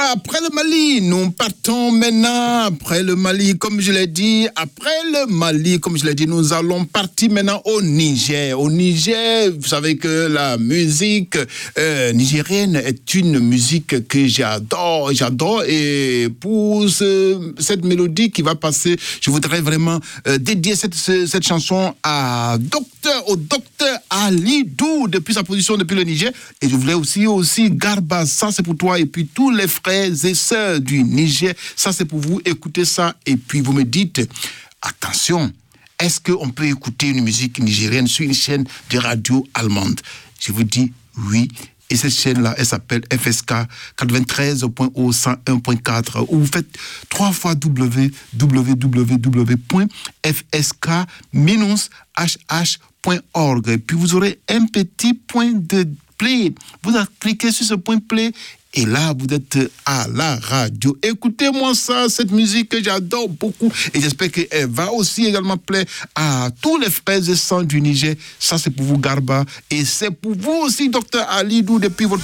après le Mali, nous partons maintenant après le Mali, comme je l'ai dit. Après le Mali, comme je l'ai dit, nous allons partir maintenant au Niger. Au Niger, vous savez que la musique nigérienne est une musique que j'adore. Et pour cette mélodie qui va passer, je voudrais vraiment dédier cette chanson au docteur Ali Dou, depuis sa position depuis le Niger. Et je voulais aussi Garba, ça c'est pour toi, et puis tous les frères et sœurs du Niger, ça c'est pour vous. Écoutez ça, et puis vous me dites, attention, est-ce qu'on peut écouter une musique nigérienne sur une chaîne de radio allemande? Je vous dis oui. Et cette chaîne-là, elle s'appelle FSK 93.101.4, ou vous faites 3 fois www.fsk-hh.org. Et puis vous aurez un petit point de play. Vous cliquez sur ce point play. Et là, vous êtes à la radio. Écoutez-moi ça, cette musique que j'adore beaucoup. Et j'espère qu'elle va aussi également plaire à tous les frères et sœurs du Niger. Ça, c'est pour vous, Garba. Et c'est pour vous aussi, Dr Ali Dou, depuis votre